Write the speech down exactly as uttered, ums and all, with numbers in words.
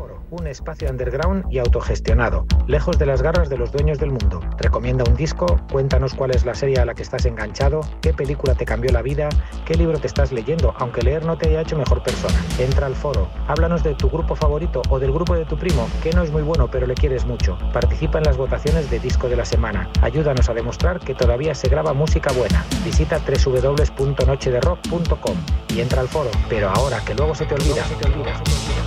un espacio underground y autogestionado, lejos de las garras de los dueños del mundo. Recomienda un disco, cuéntanos cuál es la serie a la que estás enganchado, qué película te cambió la vida, qué libro te estás leyendo, aunque leer no te haya hecho mejor persona. Entra al foro, háblanos de tu grupo favorito o del grupo de tu primo, que no es muy bueno pero le quieres mucho. Participa en las votaciones de disco de la semana. Ayúdanos a demostrar que todavía se graba música buena. Visita doble u doble u doble u punto noche de rock punto com y entra al foro, pero ahora que luego se te olvida. Se te olvida, se te olvida.